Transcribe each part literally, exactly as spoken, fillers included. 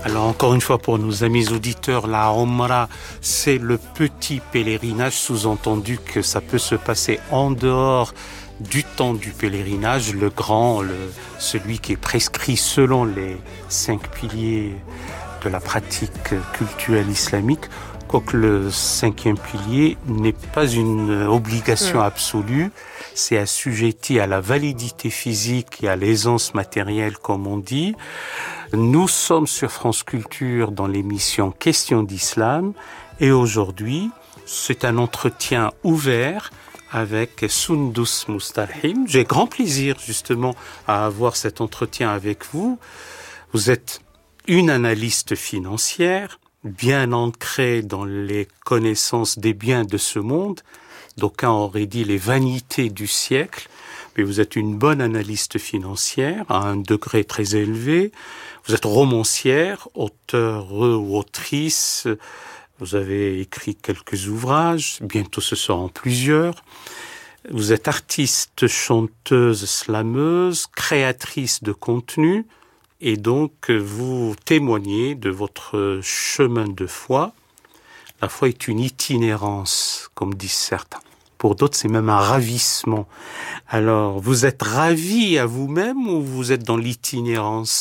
Alors encore une fois pour nos amis auditeurs, la Umrah, c'est le petit pèlerinage, sous-entendu que ça peut se passer en dehors du temps du pèlerinage, le grand, le, celui qui est prescrit selon les cinq piliers de la pratique cultuelle islamique, quoique le cinquième pilier n'est pas une obligation absolue, c'est assujetti à la validité physique et à l'aisance matérielle, comme on dit. Nous sommes sur France Culture dans l'émission Questions d'Islam et aujourd'hui, c'est un entretien ouvert avec Sundus Mustarhim. J'ai grand plaisir justement à avoir cet entretien avec vous. Vous êtes une analyste financière, bien ancrée dans les connaissances des biens de ce monde. D'aucuns auraient dit les vanités du siècle. Mais vous êtes une bonne analyste financière à un degré très élevé. Vous êtes romancière, auteur ou autrice. Vous avez écrit quelques ouvrages. Bientôt ce seront plusieurs. Vous êtes artiste, chanteuse, slameuse, créatrice de contenu. Et donc, vous témoignez de votre chemin de foi. La foi est une itinérance, comme disent certains. Pour d'autres, c'est même un ravissement. Alors, vous êtes ravi à vous-même ou vous êtes dans l'itinérance ?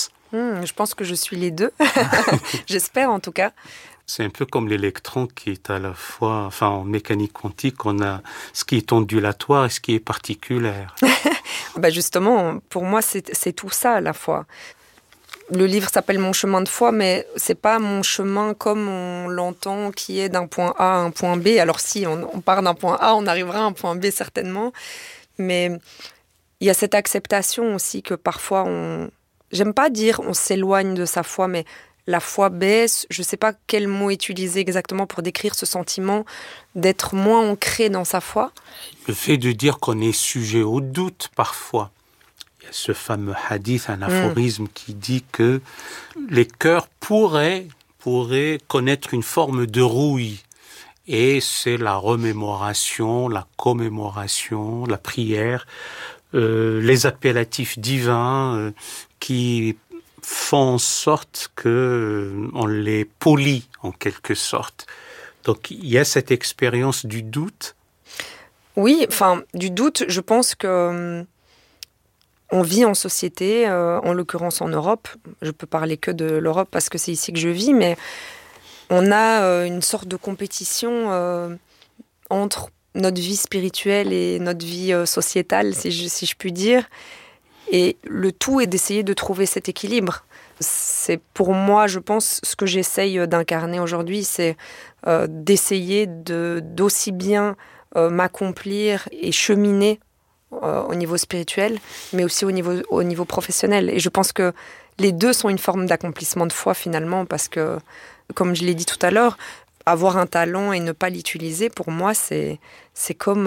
Mmh, je pense que je suis les deux. J'espère en tout cas. C'est un peu comme l'électron qui est à la fois, enfin en mécanique quantique, on a ce qui est ondulatoire et ce qui est particulaire. bah justement, pour moi, c'est, c'est tout ça à la fois. Le livre s'appelle Mon chemin de foi, mais c'est pas mon chemin comme on l'entend, qui est d'un point A à un point B. Alors si on, on part d'un point A, on arrivera à un point B certainement. Mais il y a cette acceptation aussi que parfois on... J'aime pas dire on s'éloigne de sa foi, mais la foi baisse. Je sais pas quel mot utiliser exactement pour décrire ce sentiment d'être moins ancré dans sa foi. Le fait de dire qu'on est sujet au doute parfois. Il y a ce fameux hadith, un aphorisme mmh. qui dit que les cœurs pourraient, pourraient connaître une forme de rouille. Et c'est la remémoration, la commémoration, la prière, euh, les appellatifs divins euh, qui font en sorte que euh, on les polit en quelque sorte. Donc il y a cette expérience du doute. Oui, enfin du doute, je pense que on vit en société, euh, en l'occurrence en Europe. Je peux parler que de l'Europe parce que c'est ici que je vis, mais on a euh, une sorte de compétition euh, entre notre vie spirituelle et notre vie euh, sociétale, si je, si je puis dire. Et le tout est d'essayer de trouver cet équilibre. C'est pour moi, je pense, ce que j'essaye d'incarner aujourd'hui, c'est euh, d'essayer de, d'aussi bien euh, m'accomplir et cheminer euh, au niveau spirituel, mais aussi au niveau, au niveau professionnel. Et je pense que les deux sont une forme d'accomplissement de foi finalement, parce que, comme je l'ai dit tout à l'heure, avoir un talent et ne pas l'utiliser, pour moi, c'est, c'est comme